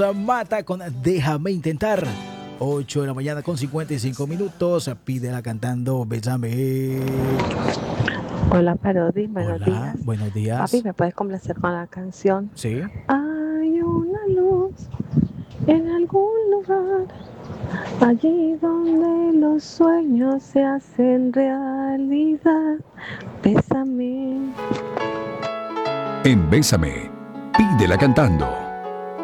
Mata con Déjame Intentar. 8 de la mañana con 55 minutos. Pídela cantando Bésame. Hola, Parodi, buenos Hola, días. buenos días. Papi, ¿me puedes complacer con la canción? Sí. Hay una luz en algún lugar, allí donde los sueños se hacen realidad. Bésame. En Bésame, pídela cantando.